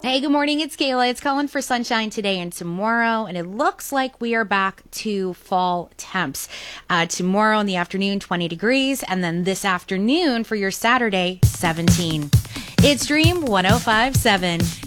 Hey, good morning. It's Kayla. It's calling for sunshine today and tomorrow, and it looks like we are back to fall temps. Tomorrow in the afternoon, 20 degrees, and then this afternoon for your Saturday, 17. It's Dream 105.7.